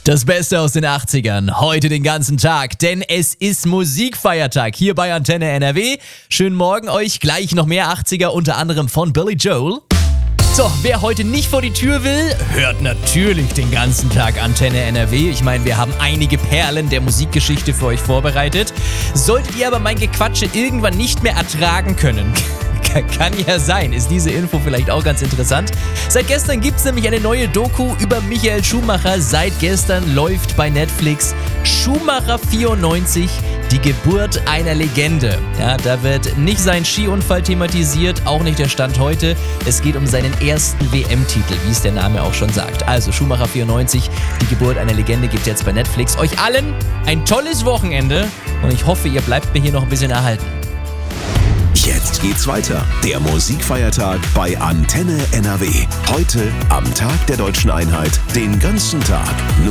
Das Beste aus den 80ern, heute den ganzen Tag, denn es ist Musikfeiertag hier bei Antenne NRW. Schönen Morgen euch, gleich noch mehr 80er, unter anderem von Billy Joel. So, wer heute nicht vor die Tür will, hört natürlich den ganzen Tag Antenne NRW. Ich meine, wir haben einige Perlen der Musikgeschichte für euch vorbereitet. Solltet ihr aber mein Gequatsche irgendwann nicht mehr ertragen können, kann ja sein, ist diese Info vielleicht auch ganz interessant. Seit gestern gibt es nämlich eine neue Doku über Michael Schumacher. Seit gestern läuft bei Netflix Schumacher 94, die Geburt einer Legende. Ja, da wird nicht sein Skiunfall thematisiert, auch nicht der Stand heute. Es geht um seinen ersten WM-Titel, wie es der Name auch schon sagt. Also Schumacher 94, die Geburt einer Legende, gibt jetzt bei Netflix. Euch allen ein tolles Wochenende und ich hoffe, ihr bleibt mir hier noch ein bisschen erhalten. Jetzt geht's weiter. Der Musikfeiertag bei Antenne NRW. Heute am Tag der Deutschen Einheit, den ganzen Tag.